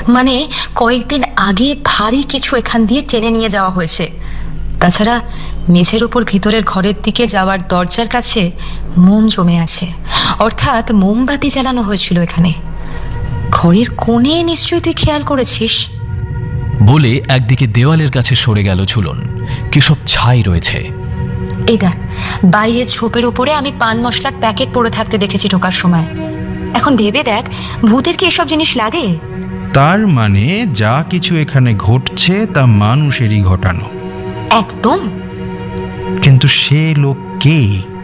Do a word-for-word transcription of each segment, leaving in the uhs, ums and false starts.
মানে কয়েকদিন আগে ভারী কিছু এখান দিয়ে টেনে নিয়ে যাওয়া হয়েছে। তাছাড়া মেঝের উপর ভিতরের ঘরের দিকে যাওয়ার দরজার কাছে মোম জমে আছে, অর্থাৎ মোমবাতি জ্বালানো হয়েছিল এখানে। ঘরের কোণে নিশ্চয়ই তুই খেয়াল করেছিস। বলে একদিকে দেওয়ালের কাছে সরে গেল ঝুলন। কিসব ছাই রয়েছে। এই দেখ, বাইরের ঝোপের উপরে আমি পান মশলার প্যাকেট পড়ে থাকতে দেখেছি ঢোকার সময়। এখন ভেবে দেখ, ভূতের কি এসব জিনিস লাগে? তার মানে যা কিছু এখানে ঘটছে তা মানুষেরই ঘটানো। একদম। কিন্তু সে লোক কে?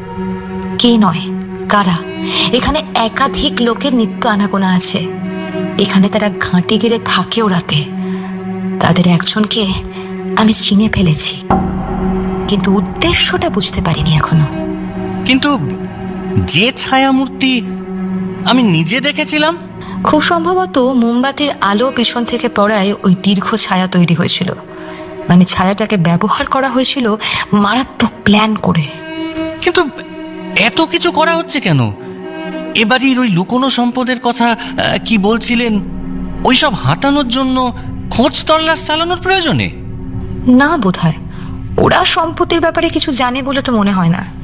কে নয়, কারা? এখানে একাধিক লোকের নিত্য আনাগোনা আছে। এখানে তারা ঘাঁটি গেড়ে থাকেও রাতে। তাদের একজনকে আমি চিনে ফেলেছি, কিন্তু উদ্দেশ্যটা বুঝতে পারিনি এখনো। কিন্তু যে ছায়ামূর্তি আমি নিজে দেখেছিলাম, খুব সম্ভবত মোমবাতির আলো পেছন থেকে পড়ায় ওই দীর্ঘ ছায়া তৈরি হয়েছিল। মানে ছায়াটাকে ব্যবহার করা হয়েছিল মারাত্মক প্ল্যান করে। কিন্তু এত কিছু করা হচ্ছে কেন? এবারই ওই লুকোনো সম্পদের কথা কি বলছিলেন, ওইসব হাঁটানোর জন্য খোঁজ তল্লাশ চালানোর প্রয়োজনে? না বোধহয়, ওরা সম্পত্তির ব্যাপারে কিছু জানে বলে তো মনে হয় না।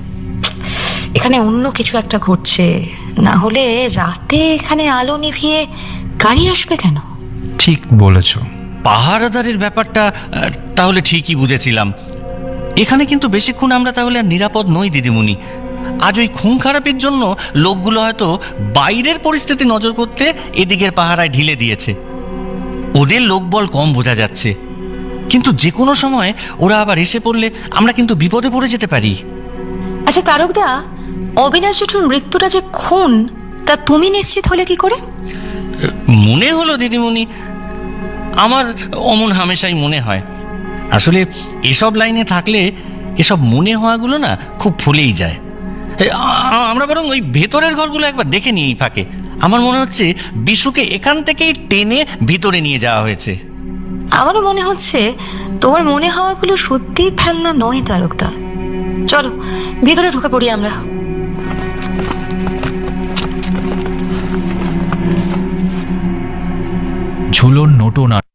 এখানে অন্য কিছু একটা ঘটছে, না হলে রাতে এখানে আলো নিভিয়ে গাড়ি আসবে কেন? ঠিক বলেছ। পাহারাদারের ব্যাপারটা তাহলে ঠিকই বুঝেছিলাম। এখানে কিন্তু বেশিক্ষণ আমরা তাহলে আর নিরাপদ নই দিদিমণি। আজ ওই খুন খারাপের জন্য লোকগুলো হয়তো বাইরের পরিস্থিতি নজর করতে এদিকের পাহারায় ঢিলে দিয়েছে। ওদের লোকবল কম বোঝা যাচ্ছে, কিন্তু যে কোনো সময় ওরা আবার এসে পড়লে আমরা কিন্তু বিপদে পড়ে যেতে পারি। আচ্ছা তারকদা, অবিনাশ জেঠুর মৃত্যুটা যে খুন, তা তুমি নিশ্চিত হলে কি করে? মনে হলো দিদিমণি, আমার অমন হামেশাই মনে হয়। আসলে এসব লাইনে থাকলে এসব মনে হওয়াগুলো না খুব ফুলেই যায়। আমরা বরং ওই ভেতরের ঘরগুলো একবার দেখে নিই ফাঁকে। আমার মনে হচ্ছে বিশুকে এখান থেকেই টেনে ভিতরে নিয়ে যাওয়া হয়েছে। আমারও মনে হচ্ছে তোমার মনে হওয়াগুলো সত্যিই ফেলনা নয় তারকদা। চলো ভিতরে ঢুকে পড়ি আমরা। ঝুলন নোটন